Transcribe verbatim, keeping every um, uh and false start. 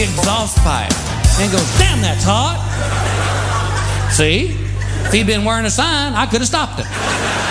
exhaust pipe and goes, damn, that's hot. See? If he'd been wearing a sign, I could have stopped him.